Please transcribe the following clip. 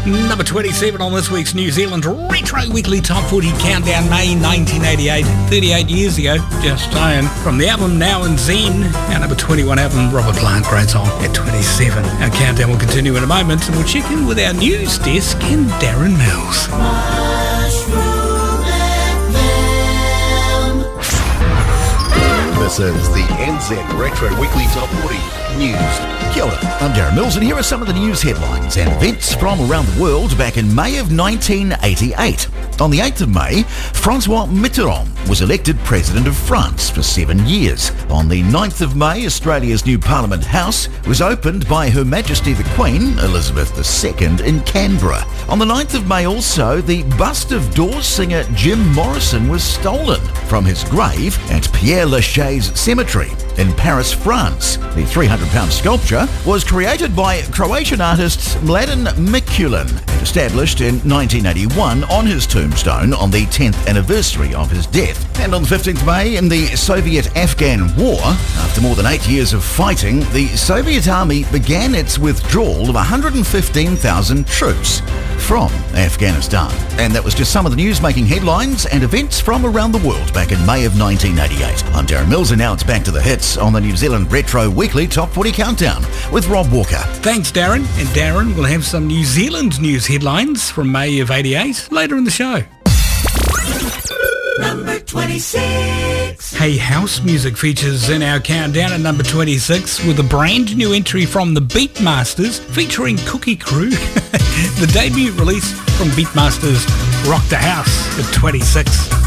Number 27 on this week's New Zealand Retro Weekly Top 40 Countdown, May 1988. 38 years ago, just saying. From the album Now and Zen, our number 21 album, Robert Plant, great song, at 27. Our countdown will continue in a moment, and we'll check in with our news desk and Darren Mills. This is the NZ Retro Weekly Top 40 News. Kia ora, I'm Darren Mills, and here are some of the news headlines and events from around the world back in May of 1988. On the 8th of May, Francois Mitterrand was elected President of France for 7 years. On the 9th of May, Australia's new Parliament House was opened by Her Majesty the Queen, Elizabeth II, in Canberra. On the 9th of May also, the bust of Doors singer Jim Morrison was stolen from his grave at Père Lachaise Cemetery in Paris, France. The 300-pound sculpture was created by Croatian artist Mladen Mikulin and established in 1981 on his tombstone on the 10th anniversary of his death. And on the 15th of May, in the Soviet-Afghan War, after more than 8 years of fighting, the Soviet army began its withdrawal of 115,000 troops from Afghanistan. And that was just some of the news making headlines and events from around the world back in May of 1988. I'm Darren Mills, and now it's back to the hits on the New Zealand Retro Weekly Top 40 Countdown with Rob Walker. Thanks, Darren. And Darren will have some New Zealand news headlines from May of 88 later in the show. Number 26. Hey, house music features in our countdown at number 26 with a brand new entry from the Beatmasters featuring Cookie Crew. The debut release from Beatmasters, Rock the House, at 26.